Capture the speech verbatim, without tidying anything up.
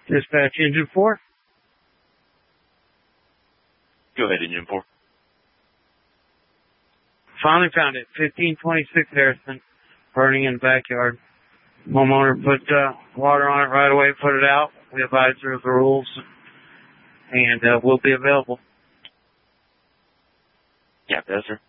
Dispatch engine four. Go ahead, engine four. Finally found it. fifteen twenty-six Harrison, burning in the backyard. Homeowner put uh, water on it right away, put it out. We advised her of the rules, and uh, we'll be available. Yeah, that's sir.